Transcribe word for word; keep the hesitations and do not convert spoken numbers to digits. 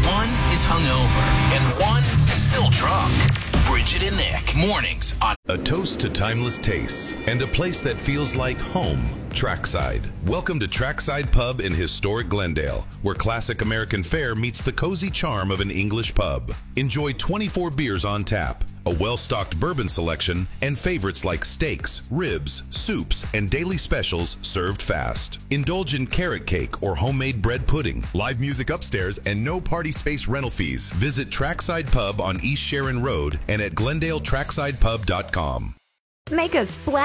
One is hungover and one still drunk. Bridget and Nick, mornings on A toast to timeless tastes and a place that feels like home. Trackside. Welcome to Trackside Pub in historic Glendale, where classic American fare meets the cozy charm of an English pub. Enjoy twenty-four beers on tap, a well-stocked bourbon selection, and favorites like steaks, ribs, soups, and daily specials served fast. Indulge in carrot cake or homemade bread pudding, live music upstairs, and no party space rental fees. Visit Trackside Pub on East Sharon Road and at glendale trackside pub dot com. Make a splash.